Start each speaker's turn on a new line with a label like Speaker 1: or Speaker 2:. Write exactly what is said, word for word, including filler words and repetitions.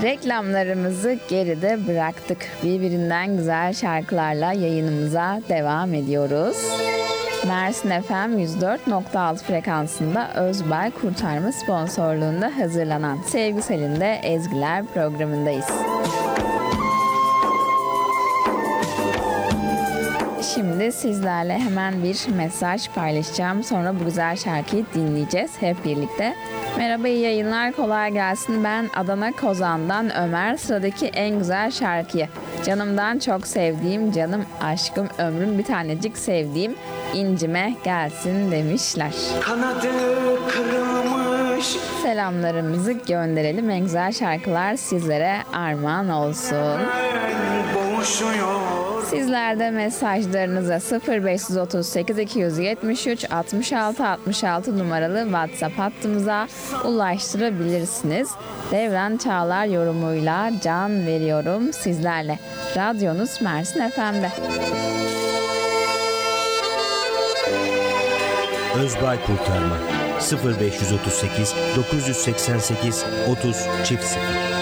Speaker 1: Reklamlarımızı geride bıraktık. Birbirinden güzel şarkılarla yayınımıza devam ediyoruz. Mersin F M yüz dört nokta altı frekansında Özbel Kurtarma sponsorluğunda hazırlanan Sevgisel'in de Ezgiler programındayız. Şimdi sizlerle hemen bir mesaj paylaşacağım. Sonra bu güzel şarkıyı dinleyeceğiz hep birlikte. Merhaba, iyi yayınlar, kolay gelsin. Ben Adana Kozan'dan Ömer. Sıradaki en güzel şarkıyı canımdan çok sevdiğim, canım aşkım, ömrüm bir tanecik sevdiğim İncime gelsin demişler.
Speaker 2: Kanadı kırılmış.
Speaker 1: Selamlarımızı gönderelim. En güzel şarkılar sizlere armağan olsun.
Speaker 2: Boğuşuyor.
Speaker 1: Sizler de mesajlarınıza sıfır beş otuz sekiz iki yüz yetmiş üç altmış altı altmış altı numaralı WhatsApp hattımıza ulaştırabilirsiniz. Devran Çağlar yorumuyla can veriyorum sizlerle. Radyonuz Mersin F M'de.
Speaker 3: Özbay Kurtarma sıfır beş otuz sekiz dokuz seksen sekiz otuz çift sıfır